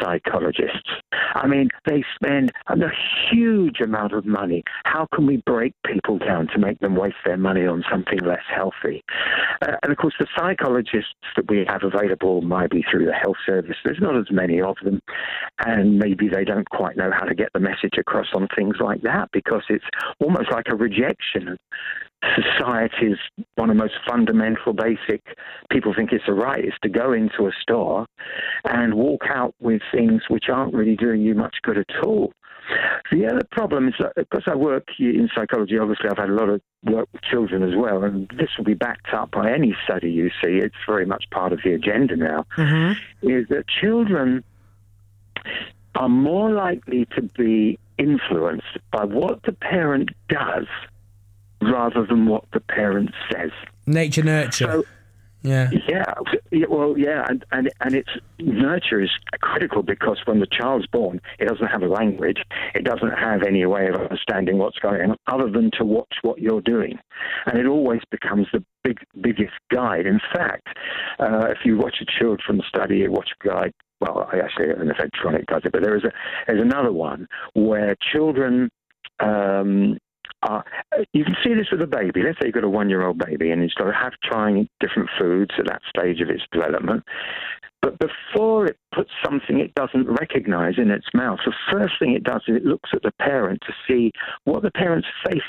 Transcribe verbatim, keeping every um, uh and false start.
psychologists. I mean, they spend a huge amount of money. How can we break people down to make them waste their money on something less healthy? Uh, and of course, the psychologists that we have available might be through the health service. There's not as many of them, and maybe they don't quite know how to get the message across on things like that, because it's almost like a rejection of society's one of the most fundamental, basic, people think it's a right, is to go into a store and walk out with things which aren't really doing you much good at all. The other problem is that because I work in psychology, obviously I've had a lot of work with children as well, and this will be backed up by any study you see. It's very much part of the agenda now, mm-hmm. is that children are more likely to be influenced by what the parent does rather than what the parent says. Nature nurture. So, yeah. Yeah. Well, yeah, and, and and it's nurture is critical, because when the child's born, it doesn't have a language. It doesn't have any way of understanding what's going on other than to watch what you're doing, and it always becomes the big biggest guide. In fact, uh, if you watch a children's study, you watch a guide. Well, I actually an electronic does it, but there is a there's another one where children. Um, Uh, you can see this with a baby. Let's say you've got a one-year-old baby and it's got to have trying different foods at that stage of its development. But before it puts something it doesn't recognize in its mouth, the first thing it does is it looks at the parent to see what the parent's face